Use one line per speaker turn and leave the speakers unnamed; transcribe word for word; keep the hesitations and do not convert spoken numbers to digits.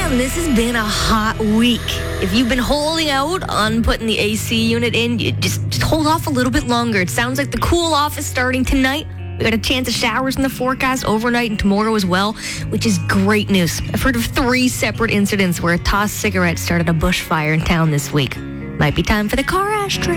Man, this has been a hot week. If you've been holding out on putting the A C unit in, you just, just hold off a little bit longer. It sounds like the cool off is starting tonight. We got a chance of showers in the forecast overnight and tomorrow as well, which is great news. I've heard of three separate incidents where a tossed cigarette started a bushfire in town this week. Might be time for the car ashtray.